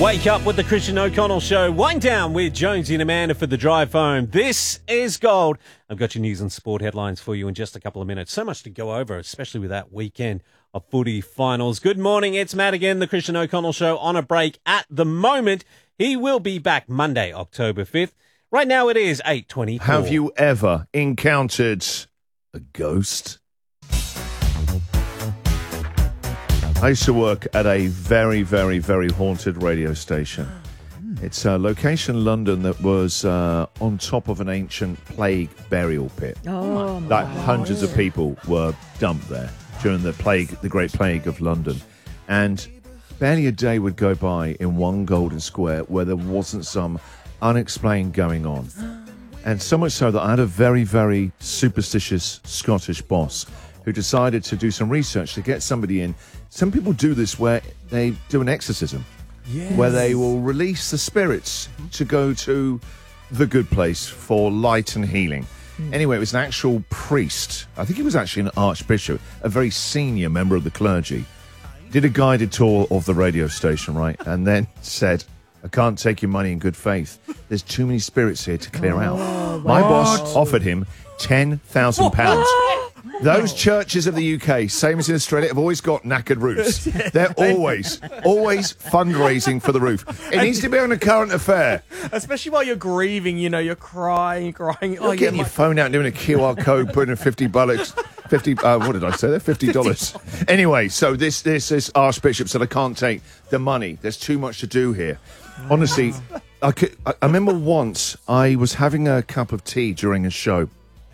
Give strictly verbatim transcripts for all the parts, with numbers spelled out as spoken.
Wake up with the Christian O'Connell Show. Wind down with Jonesy and Amanda for the drive home. This is gold. I've got your news and sport headlines for you in just a couple of minutes. So much to go over, especially with that weekend of footy finals. Good morning. It's Matt again, the Christian O'Connell Show, on a break at the moment. He will be back Monday, October fifth. Right now it is eight twenty-four. Have you ever encountered a ghost? I used to work at a very, very, very haunted radio station. It's a location in London that was uh, on top of an ancient plague burial pit. Oh, my Like hundreds of people were dumped there during the plague, the Great Plague of London. And barely a day would go by in one golden square where there wasn't some unexplained going on. And so much so that I had a very, very superstitious Scottish boss who decided to do some research to get somebody in. Some people do this where they do an exorcism, yes. where they will release the spirits to go to the good place for light and healing. Mm. Anyway, it was an actual priest. I think he was actually an archbishop, a very senior member of the clergy. Did a guided tour of the radio station, right? And then said, I can't take your money in good faith. There's too many spirits here to clear out. Oh, My what? boss offered him ten thousand pounds. Those churches of the U K, same as in Australia, have always got knackered roofs. They're always, always fundraising for the roof. It needs to be on a current affair. Especially while you're grieving, you know, you're crying, crying. You're getting your phone out and doing a Q R code, putting in fifty bullets. fifty, uh, what did I say there? fifty dollars. Anyway, so this, this, this archbishop said, I can't take the money. There's too much to do here. Honestly, I, could, I, I remember once I was having a cup of tea during a show.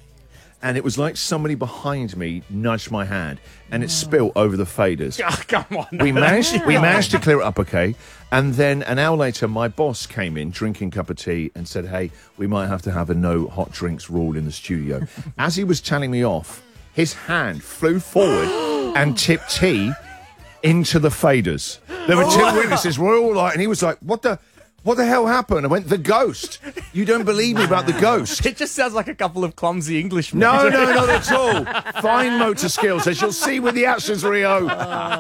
And it was like somebody behind me nudged my hand, and it spilled over the faders. Oh, come on. We managed, we managed to clear it up, okay? And then an hour later, my boss came in, drinking a cup of tea, and said, hey, we might have to have a no hot drinks rule in the studio. As he was telling me off, his hand flew forward and tipped tea into the faders. There were two witnesses, we're all like, and he was like, what the... What the hell happened? I went, the ghost. You don't believe me about the ghost. It just sounds like a couple of clumsy Englishmen. No, no, not at all. Fine motor skills, as you'll see with the actions, Rio.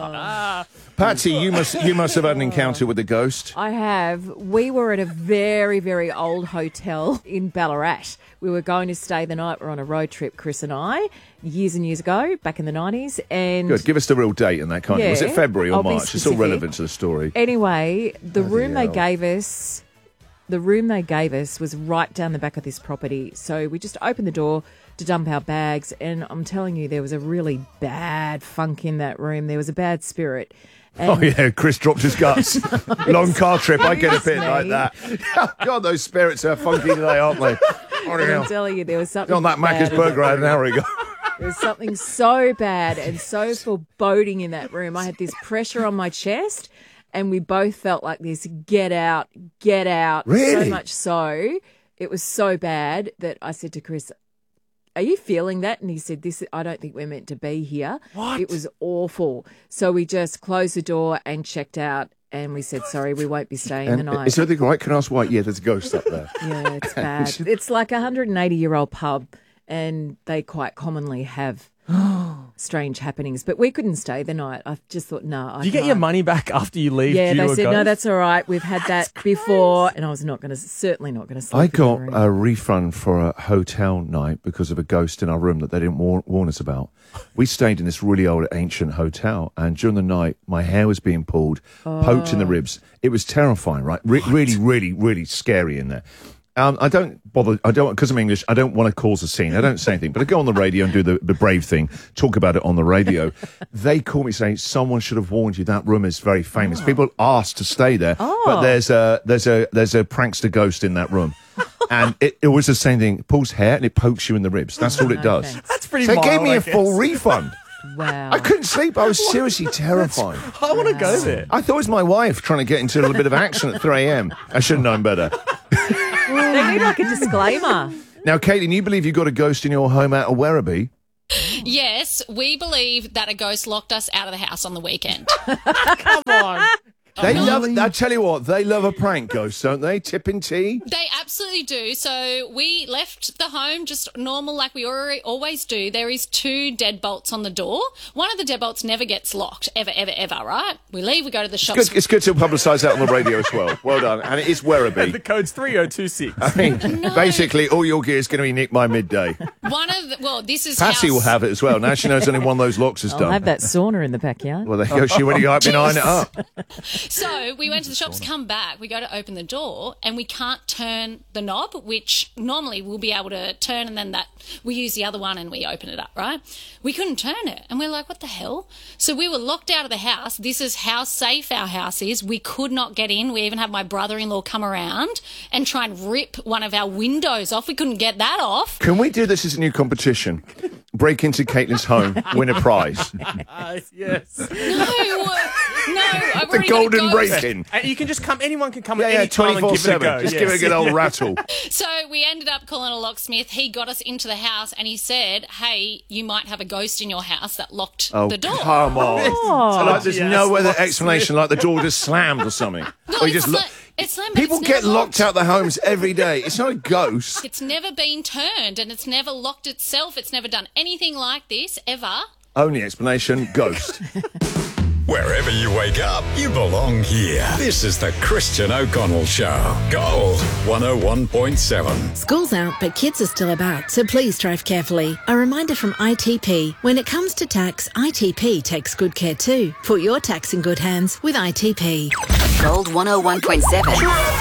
Oh. Patsy, you must you must have had an encounter with the ghost. I have. We were at a very, very old hotel in Ballarat. We were going to stay the night. We're on a road trip, Chris and I, years and years ago, back in the nineties. And good. Give us the real date and that kind yeah, of. Was it February or I'll be March? It's all specific. relevant to the story. Anyway, the Bloody room they hell. gave us, the room they gave us was right down the back of this property. So we just opened the door to dump our bags, and I'm telling you, there was a really bad funk in that room. There was a bad spirit. And Oh, yeah, Chris dropped his guts. Long car trip, I get a bit Excuse like me. that. Oh, God, those spirits are funky today, aren't they? Bloody I'm hell. telling you, there was something On that bad Macca's in burger I had that an hour room. ago. There was something so bad and so foreboding in that room. I had this pressure on my chest, and we both felt like this, get out, get out. Really? So much so, it was so bad that I said to Chris, are you feeling that? And he said, "This, I don't think we're meant to be here." What? It was awful. So we just closed the door and checked out, and we said, sorry, we won't be staying the And night. is everything all right? Can I ask why? Yeah, there's a ghost up there. Yeah, it's bad. It's like a one hundred eighty-year-old pub, and they quite commonly have strange happenings. But we couldn't stay the night. I just thought, no. I Do you get can't. your money back after you leave? Yeah, due they to a said, no, ghost? that's all right. We've had that before, and I was not going to, certainly not going to sleep I in the got room. a refund for a hotel night because of a ghost in our room that they didn't warn, warn us about. We stayed in this really old ancient hotel, and during the night, my hair was being pulled, poked in the ribs. It was terrifying, right? Re- really, really, really scary in there. Um, I don't bother, I don't, because I'm English, I don't want to cause a scene. I don't say anything, but I go on the radio and do the, the brave thing, talk about it on the radio. They call me saying, someone should have warned you, that room is very famous. People asked to stay there, Oh. but there's a, there's a, there's a prankster ghost in that room. And it, it was the same thing. It pulls hair and it pokes you in the ribs. That's all it No does. thanks. That's pretty So they gave mild, me I a full guess. refund. Wow. I couldn't sleep. I was seriously terrified. I want to go there. I thought it was my wife trying to get into a little bit of action at three a.m. I should have known better. They need like a disclaimer. Now, Caitlin, you believe you got a ghost in your home out of Werribee? Yes, we believe that a ghost locked us out of the house on the weekend. Come on. They love it. I tell you what, they love a prank, Ghost, don't they? Tipping tea? They absolutely do. So we left the home just normal like we already, always do. There is two deadbolts on the door. One of the deadbolts never gets locked, ever, ever, ever, right? We leave, we go to the shops. Good, it's good to publicise that on the radio as well. Well done. And it is Werribee. The code's three oh two six. I mean, No. basically, all your gear is going to be nicked by midday. One of the, well, this is Patsy house. will have it as well. Now she knows only one of those locks is I'll done. have that sauna in the backyard. Well, there you go. She went right behind it up. So we went to the shops, come back, we go to open the door, and we can't turn the knob, which normally we'll be able to turn, and then that we use the other one and we open it up, right? We couldn't turn it, and we're like, what the hell? So we were locked out of the house. This is how safe our house is. We could not get in. We even had my brother-in-law come around and try and rip one of our windows off. We couldn't get that off. Can we do this as a new competition? Break into Caitlin's home, win a prize. Uh, yes. No, no, I've The already golden got a ghost. break-in. And you can just come, anyone can come Yeah, at yeah, any time and give it a twenty-four go. seven. Just yes. give it a good old rattle. So we ended up calling a locksmith. He got us into the house and he said, hey, you might have a ghost in your house that locked Oh, the door. come on. Oh. Like, there's Yes, no other locksmith. explanation like the door just slammed or something. No, Or you it's, just look. sla- it's slammed, but People it's get never locked out their homes every day. It's not a ghost. It's never been turned and it's never locked itself. It's never done anything like this, ever. Only explanation, ghost. Wherever you wake up, you belong here. This is the Christian O'Connell Show. Gold one oh one point seven. School's out, but kids are still about, so please drive carefully. A reminder from I T P. When it comes to tax, I T P takes good care too. Put your tax in good hands with I T P. Gold one oh one point seven.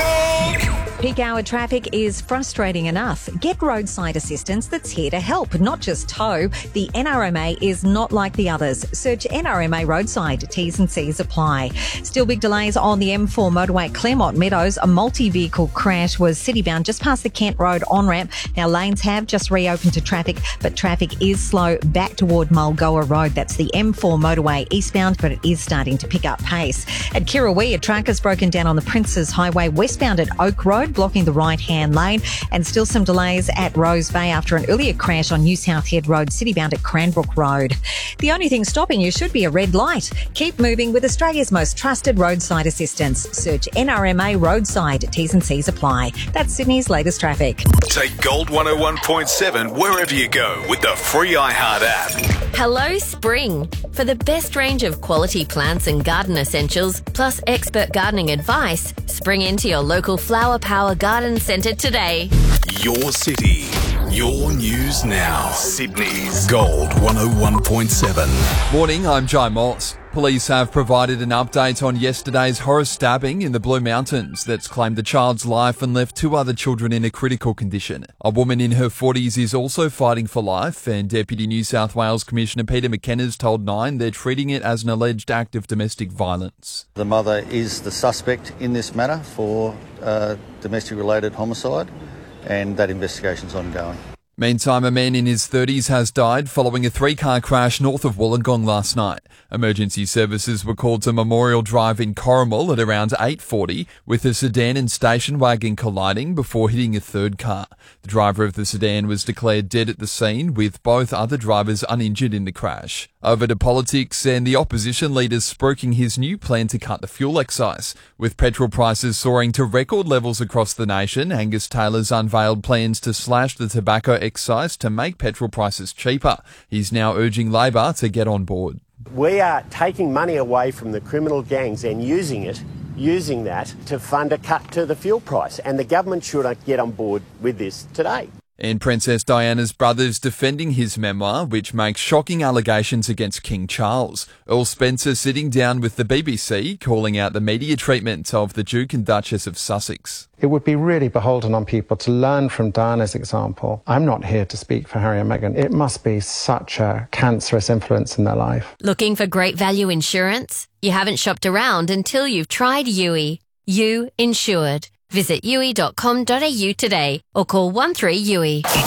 Peak hour traffic is frustrating enough. Get roadside assistance that's here to help, not just tow. The N R M A is not like the others. Search N R M A roadside. T's and C's apply. Still big delays on the M four motorway at Claremont Meadows. A multi-vehicle crash was city-bound just past the Kent Road on-ramp. Now lanes have just reopened to traffic, but traffic is slow back toward Mulgoa Road. That's the M four motorway eastbound, but it is starting to pick up pace. At Kirrawee, a truck has broken down on the Princes Highway westbound at Oak Road, blocking the right-hand lane, and still some delays at Rose Bay after an earlier crash on New South Head Road, city-bound at Cranbrook Road. The only thing stopping you should be a red light. Keep moving with Australia's most trusted roadside assistance. Search N R M A roadside. T's and C's apply. That's Sydney's latest traffic. Take Gold one oh one point seven wherever you go with the free iHeart app. Hello Spring. For the best range of quality plants and garden essentials, plus expert gardening advice, spring into your local Flower Power Garden Centre today. Your city, your news now. Sydney's Gold one oh one point seven. Morning, I'm Jai Moss. Police have provided an update on yesterday's horror stabbing in the Blue Mountains that's claimed a child's life and left two other children in a critical condition. A woman in her forties is also fighting for life, and Deputy New South Wales Commissioner Peter McKenna's told Nine they're treating it as an alleged act of domestic violence. The mother is the suspect in this matter for uh, domestic-related homicide, and that investigation's ongoing. Meantime, a man in his thirties has died following a three-car crash north of Wollongong last night. Emergency services were called to Memorial Drive in Corrimal at around eight forty, with a sedan and station wagon colliding before hitting a third car. The driver of the sedan was declared dead at the scene, with both other drivers uninjured in the crash. Over to politics, and the opposition leader spruiking his new plan to cut the fuel excise. With petrol prices soaring to record levels across the nation, Angus Taylor's unveiled plans to slash the tobacco excise to make petrol prices cheaper. He's now urging Labor to get on board. We are taking money away from the criminal gangs and using it, using that to fund a cut to the fuel price. And the government should get on board with this today. And Princess Diana's brother's defending his memoir, which makes shocking allegations against King Charles. Earl Spencer sitting down with the B B C, calling out the media treatment of the Duke and Duchess of Sussex. It would be really beholden on people to learn from Diana's example. I'm not here to speak for Harry and Meghan. It must be such a cancerous influence in their life. Looking for great value insurance? You haven't shopped around until you've tried U I. You Insured. Visit U I dot com dot A U today or call one three U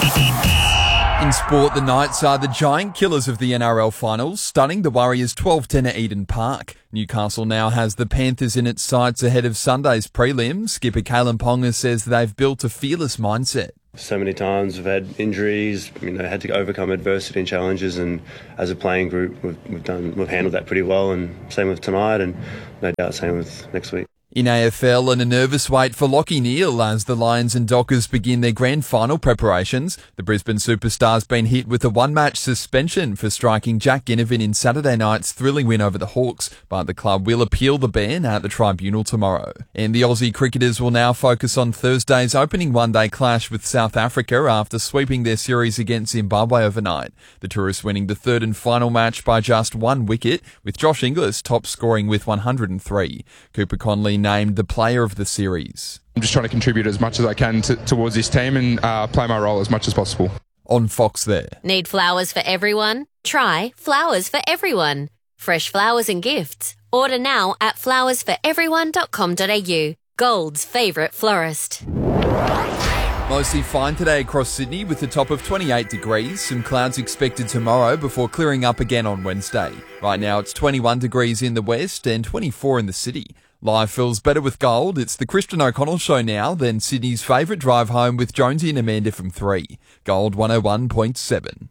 I. In sport, the Knights are the giant killers of the N R L finals, stunning the Warriors twelve ten at Eden Park. Newcastle now has the Panthers in its sights ahead of Sunday's prelim. Skipper Kalen Ponga says they've built a fearless mindset. So many times we've had injuries, you know, had to overcome adversity and challenges, and as a playing group, we've, we've done, we've handled that pretty well. And same with tonight, and no doubt same with next week. In A F L, and a nervous wait for Lachie Neale as the Lions and Dockers begin their grand final preparations. The Brisbane superstar's been hit with a one-match suspension for striking Jack Ginnivan in Saturday night's thrilling win over the Hawks, but the club will appeal the ban at the tribunal tomorrow. And the Aussie cricketers will now focus on Thursday's opening one-day clash with South Africa after sweeping their series against Zimbabwe overnight. The Tourists winning the third and final match by just one wicket, with Josh Inglis top scoring with one hundred three. Cooper Conley named the player of the series. I'm just trying to contribute as much as I can to, towards this team and uh, play my role as much as possible. On Fox there. Need flowers for everyone? Try Flowers for Everyone. Fresh flowers and gifts. Order now at flowers for everyone dot com dot a u. Gold's favourite florist. Mostly fine today across Sydney with a top of twenty-eight degrees. Some clouds expected tomorrow before clearing up again on Wednesday. Right now it's twenty-one degrees in the west and twenty-four in the city. Life feels better with Gold. It's the Christian O'Connell Show now, then Sydney's favourite drive home with Jonesy and Amanda from three. Gold one oh one point seven.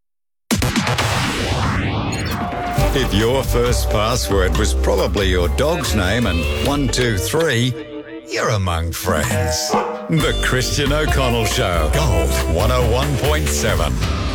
If your first password was probably your dog's name and one two three, you're among friends. The Christian O'Connell Show. Gold one oh one point seven.